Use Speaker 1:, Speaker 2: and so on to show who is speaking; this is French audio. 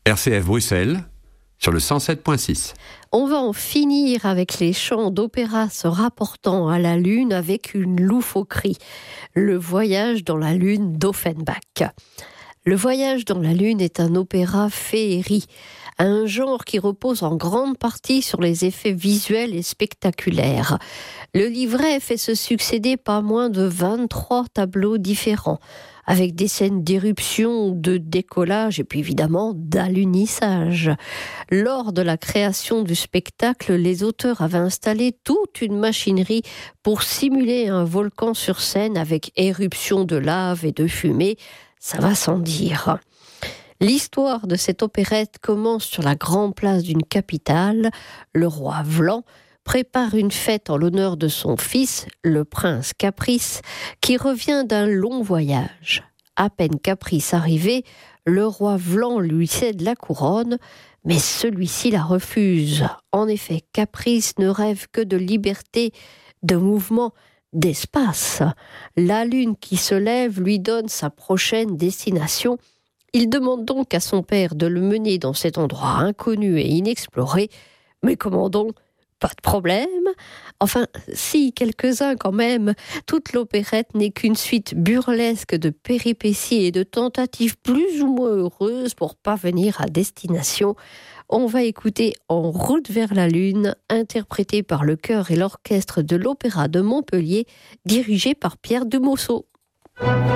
Speaker 1: RCF Bruxelles, sur le 107.6.
Speaker 2: On va en finir avec les chants d'opéra se rapportant à la Lune avec une loufoquerie. Le voyage dans la Lune d'Offenbach. Le voyage dans la Lune est un opéra féerie, un genre qui repose en grande partie sur les effets visuels et spectaculaires. Le livret fait se succéder pas moins de 23 tableaux différents, avec des scènes d'éruption, de décollage et puis évidemment d'alunissage. Lors de la création du spectacle, les auteurs avaient installé toute une machinerie pour simuler un volcan sur scène avec éruption de lave et de fumée. Ça va sans dire. L'histoire de cette opérette commence sur la grande place d'une capitale. Le roi Vlan prépare une fête en l'honneur de son fils, le prince Caprice, qui revient d'un long voyage. À peine Caprice arrivé, le roi Vlan lui cède la couronne, mais celui-ci la refuse. En effet, Caprice ne rêve que de liberté, de mouvement, d'espace. La lune qui se lève lui donne sa prochaine destination. Il demande donc à son père de le mener dans cet endroit inconnu et inexploré. Mais comment donc ? Pas de problème. Enfin, si, quelques-uns quand même. Toute l'opérette n'est qu'une suite burlesque de péripéties et de tentatives plus ou moins heureuses pour parvenir à destination. On va écouter En route vers la Lune, interprété par le chœur et l'orchestre de l'Opéra de Montpellier, dirigé par Pierre Dumosso.